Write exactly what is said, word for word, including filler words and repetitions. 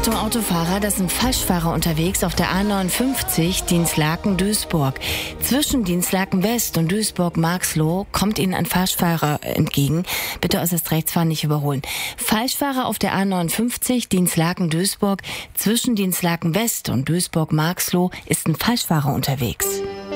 Achtung Autofahrer, das ist ein Falschfahrer unterwegs auf der A neunundfünfzig Dinslaken-Duisburg. Zwischen Dinslaken West und Duisburg-Marxloh kommt Ihnen ein Falschfahrer entgegen. Bitte äußerst rechts fahren, nicht überholen. Falschfahrer auf der A neunundfünfzig Dinslaken-Duisburg. Zwischen Dinslaken West und Duisburg-Marxloh ist ein Falschfahrer unterwegs.